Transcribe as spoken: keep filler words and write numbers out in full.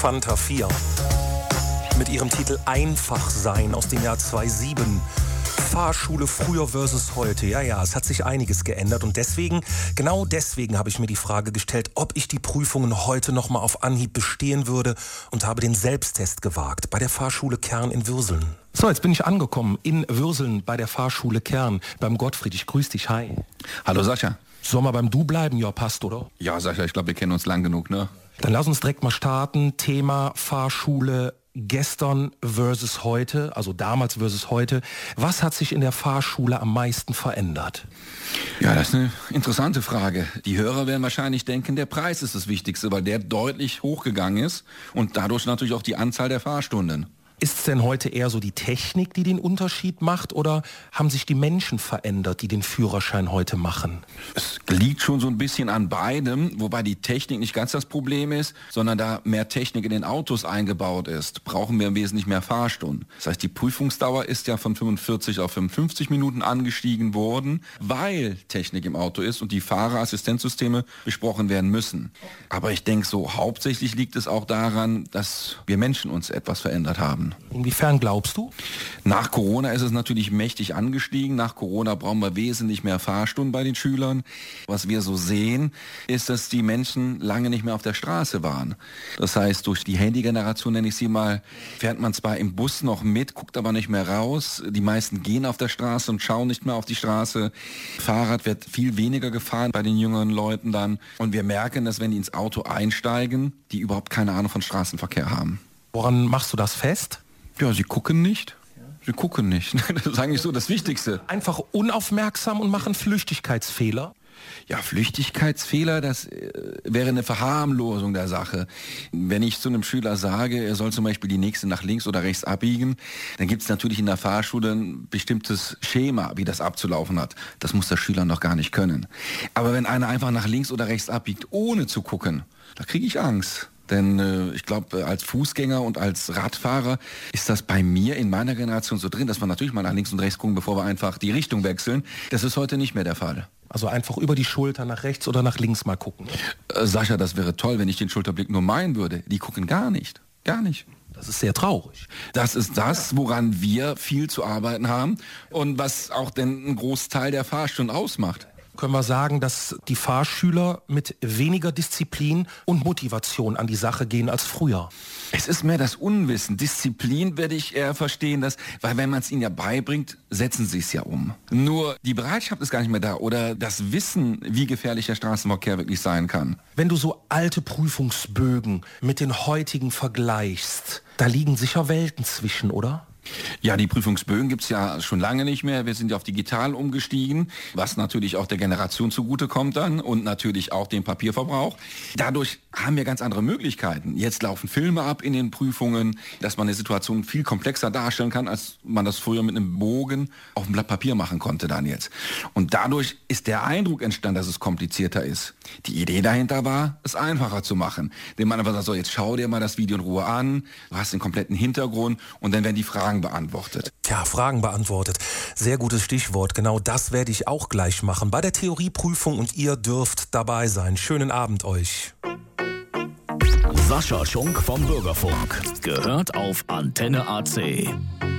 Fanta vier. Mit ihrem Titel Einfach sein aus dem Jahr zweitausendsieben. Fahrschule früher versus heute. Ja, ja, es hat sich einiges geändert und deswegen, genau deswegen habe ich mir die Frage gestellt, ob ich die Prüfungen heute noch mal auf Anhieb bestehen würde und habe den Selbsttest gewagt bei der Fahrschule Kern in Würseln. So, jetzt bin ich angekommen in Würseln bei der Fahrschule Kern beim Gottfried. Ich grüße dich, hi. Hallo Sascha. Sollen wir beim Du bleiben? Ja, passt, oder? Ja, Sascha, ich glaube, wir kennen uns lang genug, ne? Dann lass uns direkt mal starten. Thema Fahrschule gestern versus heute, also damals versus heute. Was hat sich in der Fahrschule am meisten verändert? Ja, das ist eine interessante Frage. Die Hörer werden wahrscheinlich denken, der Preis ist das Wichtigste, weil der deutlich hochgegangen ist und dadurch natürlich auch die Anzahl der Fahrstunden. Ist es denn heute eher so die Technik, die den Unterschied macht, oder haben sich die Menschen verändert, die den Führerschein heute machen? Es liegt schon so ein bisschen an beidem, wobei die Technik nicht ganz das Problem ist, sondern da mehr Technik in den Autos eingebaut ist, brauchen wir wesentlich mehr Fahrstunden. Das heißt, die Prüfungsdauer ist ja von fünfundvierzig auf fünfundfünfzig Minuten angestiegen worden, weil Technik im Auto ist und die Fahrerassistenzsysteme besprochen werden müssen. Aber ich denke so, hauptsächlich liegt es auch daran, dass wir Menschen uns etwas verändert haben. Inwiefern glaubst du? Nach Corona ist es natürlich mächtig angestiegen. Nach Corona brauchen wir wesentlich mehr Fahrstunden bei den Schülern. Was wir so sehen, ist, dass die Menschen lange nicht mehr auf der Straße waren. Das heißt, durch die Handygeneration, nenne ich sie mal, fährt man zwar im Bus noch mit, guckt aber nicht mehr raus. Die meisten gehen auf der Straße und schauen nicht mehr auf die Straße. Fahrrad wird viel weniger gefahren bei den jüngeren Leuten dann. Und wir merken, dass wenn die ins Auto einsteigen, die überhaupt keine Ahnung von Straßenverkehr haben. Woran machst du das fest? Ja, sie gucken nicht. Sie gucken nicht. Das ist eigentlich so das Wichtigste. Einfach unaufmerksam und machen Flüchtigkeitsfehler? Ja, Flüchtigkeitsfehler, das äh, wäre eine Verharmlosung der Sache. Wenn ich zu einem Schüler sage, er soll zum Beispiel die nächste nach links oder rechts abbiegen, dann gibt es natürlich in der Fahrschule ein bestimmtes Schema, wie das abzulaufen hat. Das muss der Schüler noch gar nicht können. Aber wenn einer einfach nach links oder rechts abbiegt, ohne zu gucken, da kriege ich Angst. Denn äh, ich glaube, als Fußgänger und als Radfahrer ist das bei mir in meiner Generation so drin, dass wir natürlich mal nach links und rechts gucken, bevor wir einfach die Richtung wechseln. Das ist heute nicht mehr der Fall. Also einfach über die Schulter nach rechts oder nach links mal gucken. Äh, Sascha, das wäre toll, wenn ich den Schulterblick nur meinen würde. Die gucken gar nicht. Gar nicht. Das ist sehr traurig. Das ist das, woran wir viel zu arbeiten haben und was auch den einen Großteil der Fahrstunden ausmacht. Können wir sagen, dass die Fahrschüler mit weniger Disziplin und Motivation an die Sache gehen als früher? Es ist mehr das Unwissen. Disziplin werde ich eher verstehen, dass, weil wenn man es ihnen ja beibringt, setzen sie es ja um. Nur die Bereitschaft ist gar nicht mehr da oder das Wissen, wie gefährlich der Straßenverkehr wirklich sein kann. Wenn du so alte Prüfungsbögen mit den heutigen vergleichst, da liegen sicher Welten zwischen, oder? Ja, die Prüfungsbögen gibt's ja schon lange nicht mehr. Wir sind ja auf digital umgestiegen, was natürlich auch der Generation zugutekommt dann und natürlich auch dem Papierverbrauch. Dadurch haben wir ganz andere Möglichkeiten. Jetzt laufen Filme ab in den Prüfungen, dass man eine Situation viel komplexer darstellen kann, als man das früher mit einem Bogen auf einem Blatt Papier machen konnte dann jetzt. Und dadurch ist der Eindruck entstanden, dass es komplizierter ist. Die Idee dahinter war, es einfacher zu machen. Indem man einfach sagt, so, jetzt schau dir mal das Video in Ruhe an, du hast den kompletten Hintergrund und dann werden die Fragen beantwortet. Ja, Fragen beantwortet. Sehr gutes Stichwort. Genau das werde ich auch gleich machen bei der Theorieprüfung und ihr dürft dabei sein. Schönen Abend euch. Sascha Schunk vom Bürgerfunk. Gehört auf Antenne A C.